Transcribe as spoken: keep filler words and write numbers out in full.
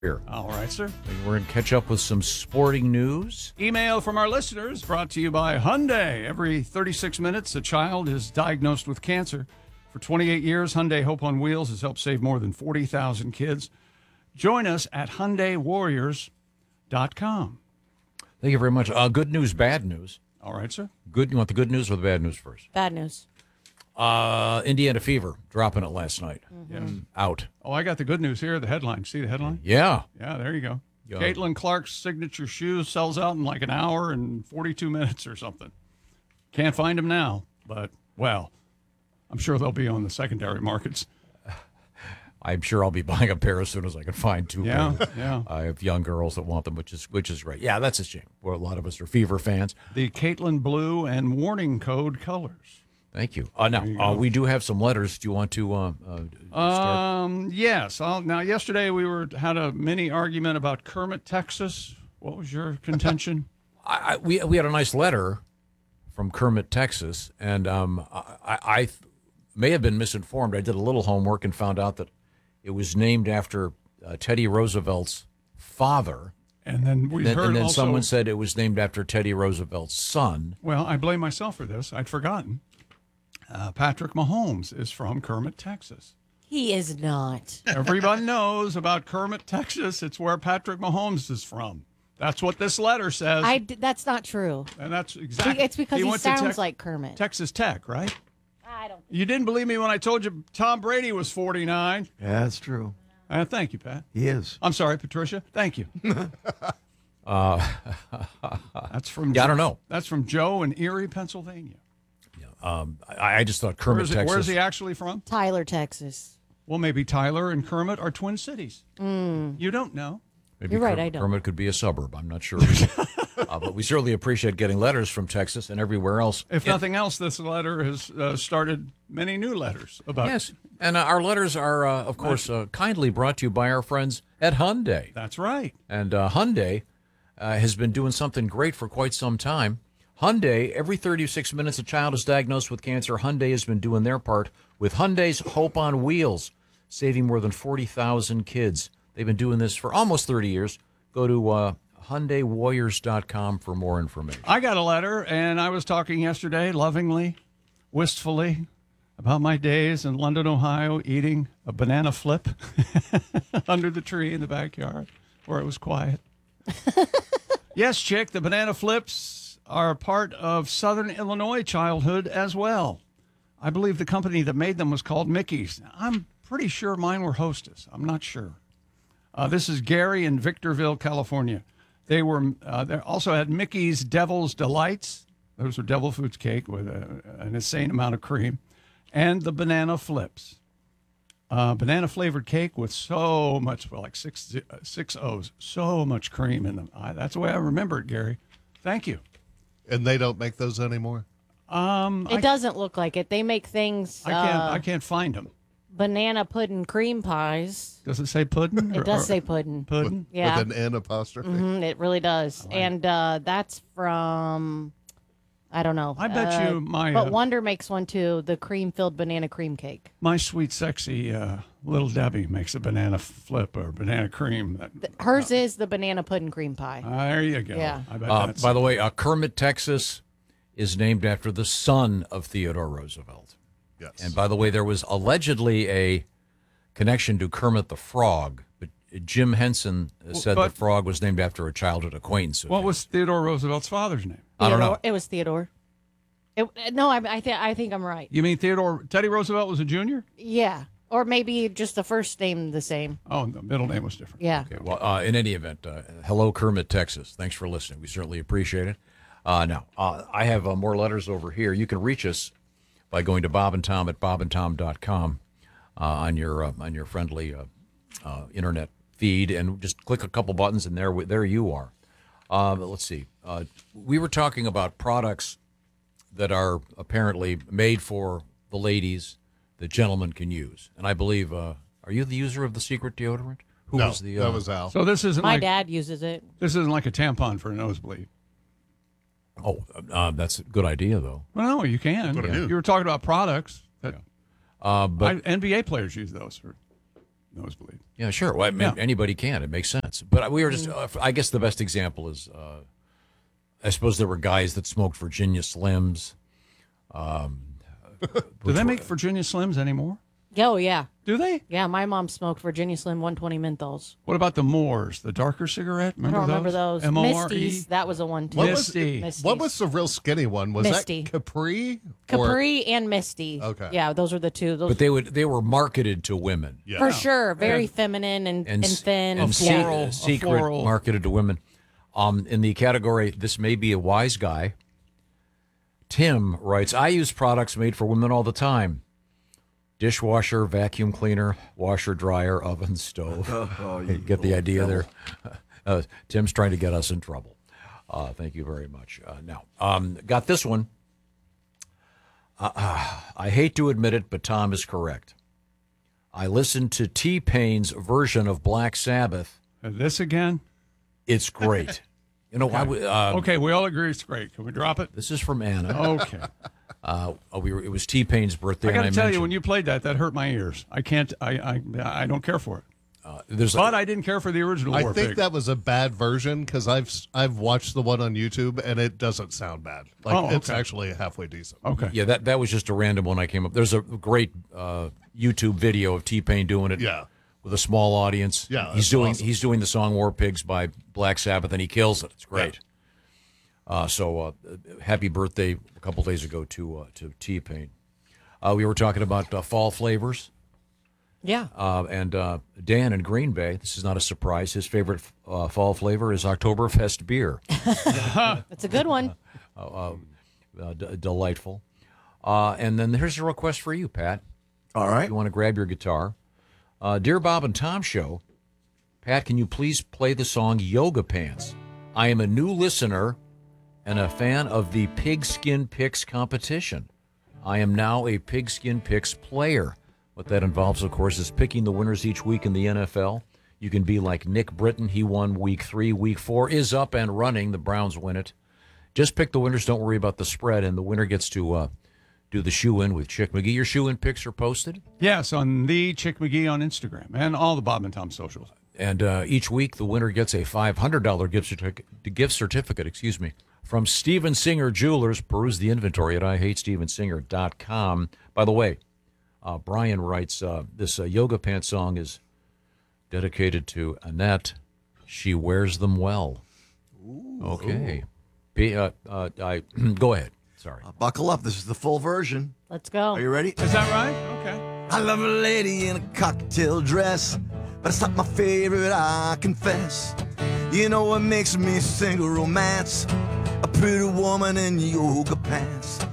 Here. All right, sir. And we're going to catch up with some sporting news. Email from our listeners brought to you by Hyundai. Every thirty-six minutes, a child is diagnosed with cancer. For twenty-eight years, Hyundai Hope on Wheels has helped save more than forty thousand kids. Join us at Hyundai Warriors dot com. Thank you very much. Uh, good news, bad news. All right, sir. Good. You want the good news or the bad news first? Bad news. Uh, Indiana Fever dropping it last night. Yeah. Out. Oh, I got the good news here. The headline. See the headline? Yeah. Yeah, there you go. Yo. Caitlin Clark's signature shoes sells out in like an hour and forty-two minutes or something. Can't find them now, but, well, I'm sure they'll be on the secondary markets. I'm sure I'll be buying a pair as soon as I can find two. Yeah, pairs. yeah. I have young girls that want them, which is which is great. Yeah, that's a shame. Well, a lot of us are Fever fans. The Caitlin blue and warning code colors. Thank you. Uh, now, you uh, go. we do have some letters. Do you want to uh, uh, start? Um, yes. I'll, now, yesterday we were had a mini argument about Kermit, Texas. What was your contention? I, I, we we had a nice letter from Kermit, Texas, and um, I, I may have been misinformed. I did a little homework and found out that it was named after uh, Teddy Roosevelt's father. And then we Then- heard and then also, someone said it was named after Teddy Roosevelt's son. well, I blame myself for this. I'd forgotten. Uh, Patrick Mahomes is from Kermit, Texas. He is not. Everybody knows about Kermit, Texas. It's where Patrick Mahomes is from. That's what this letter says. I d- that's not true. and that's exactly. It's because he, went to sounds Tex- like Kermit. Texas Tech, right? I don't. You didn't believe me when I told you Tom Brady was forty-nine. Yeah, that's true. Uh, thank you, Pat. He is. I'm sorry, Patricia. Thank you. Uh, That's from. yeah, I don't know. That's from Joe in Erie, Pennsylvania. Um, I, I just thought Kermit, Where's, it, Texas. where's he actually from? Tyler, Texas. Well, maybe Tyler and Kermit are twin cities. Mm. You don't know. Maybe You're right, Kermit, I don't. Kermit could be a suburb. I'm not sure. uh, but we certainly appreciate getting letters from Texas and everywhere else. If Yeah. nothing else, this letter has uh, started many new letters about. Yes, and uh, our letters are, uh, of course, uh, kindly brought to you by our friends at Hyundai. That's right. And uh, Hyundai uh, has been doing something great for quite some time. Hyundai, every thirty-six minutes a child is diagnosed with cancer. Hyundai has been doing their part with Hyundai's Hope on Wheels, saving more than forty thousand kids. They've been doing this for almost thirty years. Go to uh, Hyundai Warriors dot com for more information. I got a letter, and I was talking yesterday, lovingly, wistfully, about my days in London, Ohio, eating a banana flip under the tree in the backyard where it was quiet. Yes, chick, the banana flips are part of Southern Illinois childhood as well. I believe the company that made them was called Mickey's. I'm pretty sure mine were Hostess. I'm not sure. Uh, this is Gary in Victorville, California. They were uh, they also had Mickey's Devil's Delights. Those are devil foods cake with a, an insane amount of cream, and the banana flips. Uh, banana flavored cake with so much, well, like six uh, six O's, so much cream in them. I, that's the way I remember it, Gary. Thank you. And they don't make those anymore? Um, It I, doesn't look like it. They make things. I can't uh, I can't find them. banana pudding cream pies. Does it say pudding? It does say pudding. pudding. Yeah, With an N apostrophe? Mhm, it really does. And uh, that's from, I don't know. I bet uh, you my But uh, Wonder makes one too. The cream-filled banana cream cake. my sweet sexy uh, little Debbie makes a banana flip or banana cream. That, Hers is the banana pudding cream pie. Ah, there you go. Yeah. I bet Uh, that's by the way, uh, Kermit, Texas is named after the son of Theodore Roosevelt. Yes. And by the way, there was allegedly a connection to Kermit the Frog, but Jim Henson uh, said but- the frog was named after a childhood acquaintance. of What his. was Theodore Roosevelt's father's name? I don't know. Theodore- It was Theodore. It, no, I, I think I think I'm right. You mean Theodore Teddy Roosevelt was a junior? Yeah, or maybe just the first name the same. Oh, the middle name was different. Yeah. Okay, well, uh, in any event, uh, hello, Kermit, Texas. Thanks for listening. We certainly appreciate it. Uh, now, uh, I have uh, more letters over here. You can reach us by going to Bob and Tom at bob and tom dot com uh, on your uh, on your friendly uh, uh, internet feed, and just click a couple buttons, and there there you are. Uh, but let's see. Uh, we were talking about products that are apparently made for the ladies that gentlemen can use, and I believe. Uh, are you the user of the secret deodorant? Who no, was the? Uh, that was Al. So this isn't My like dad uses it. this isn't like a tampon for a nosebleed. Oh, uh, that's a good idea, though. Well, no, you can. What it is. You were talking about products that Uh, but I, N B A players use those. For, nosebleed. Yeah, sure. Well, I mean, Yeah. anybody can. It makes sense. But we were just, uh, I guess the best example is, uh, I suppose there were guys that smoked Virginia Slims. Do they make Virginia Slims anymore? Oh, yeah. Do they? Yeah, my mom smoked Virginia Slim one twenty menthols. What about the Moors, the darker cigarette? Remember I don't remember those? those. M O R E? Misties, that was a one too. What was, Misty. Misties. what was the real skinny one? Was Misty. that Capri? Or- Capri and Misty. Okay. Yeah, those were the two. Those But they would they were marketed to women. Yeah. for sure, very feminine and, and, s- thin. and A se- floral- a secret floral. marketed to women. Um, in the category, this may be a wise guy. Tim writes, I use products made for women all the time. Dishwasher, vacuum cleaner, washer, dryer, oven, stove. You get the idea there. Uh, Tim's trying to get us in trouble. Uh, thank you very much. Uh, now, um, got this one. Uh, uh, I hate to admit it, but Tom is correct. I listened to T-Pain's version of Black Sabbath. Uh, This again? It's great. You know, I w- uh, Okay, we all agree it's great. Can we drop it? this is from Anna. Okay. Uh, we were, it was T-Pain's birthday. I got to and tell you, mentioned- when you played that, that hurt my ears. I can't. I. I. I don't care for it. uh, there's But I didn't care for the original. I War think Pig. that was a bad version because I've I've watched the one on YouTube and it doesn't sound bad. Like Oh, it's okay. actually halfway decent. Okay. yeah, that that was just a random one I came up. There's a great uh, YouTube video of T-Pain doing it. Yeah. With a small audience. Yeah, he's that's doing awesome. he's doing the song "War Pigs" by Black Sabbath, and he kills it. It's great. Uh, so, uh, happy birthday a couple days ago to uh, to T-Pain. Uh, we were talking about uh, fall flavors. yeah. Uh, and uh, Dan in Green Bay, this is not a surprise. His favorite uh, fall flavor is Oktoberfest beer. It's a good one. uh, d- delightful. Uh, and then here's a request for you, Pat. All If right. you want to grab your guitar. Uh, Dear Bob and Tom Show, Pat, can you please play the song Yoga Pants? I am a new listener and a fan of the Pigskin Picks competition. I am now a Pigskin Picks player. What that involves, of course, is picking the winners each week in the N F L. You can be like Nick Britton. He won week three. Week four is up and running. The Browns win it. Just pick the winners. Don't worry about the spread. And the winner gets to uh, do the shoe-in with Chick McGee. Your shoe-in picks are posted. Yes, on the Chick McGee on Instagram and all the Bob and Tom socials. And uh, each week, the winner gets a five hundred dollars gift certificate, gift certificate, excuse me, from Steven Singer Jewelers. Peruse the inventory at I hate steven singer dot com. By the way, uh, Brian writes, uh, this uh, Yoga Pants song is dedicated to Annette. She wears them well. Okay. P- uh, uh, I Go ahead. Sorry. Uh, buckle up. This is the full version. Let's go. Are you ready? Is that right? Okay. I love a lady in a cocktail dress, but it's not my favorite, I confess. You know what makes me sing a romance? A pretty woman in yoga pants.